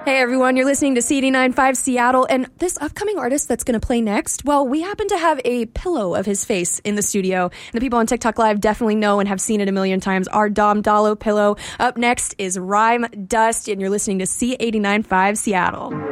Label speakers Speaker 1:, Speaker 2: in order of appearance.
Speaker 1: Hey everyone, you're listening to C89.5 Seattle, and this upcoming artist that's going to play next, well, we happen to have a pillow of his face in the studio, and the people on TikTok Live definitely know and have seen it a million times, our Dom Dalo pillow. Up next is Rhyme Dust, and you're listening to C89.5 Seattle.